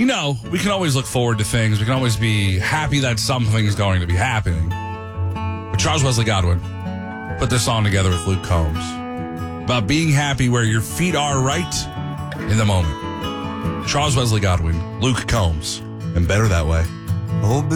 we can always look forward to things. We can always be happy that something is going to be happening. But Charles Wesley Godwin put this song together with Luke Combs about being happy where your feet are right in the moment. Charles Wesley Godwin, Luke Combs, and Better That Way. Oh,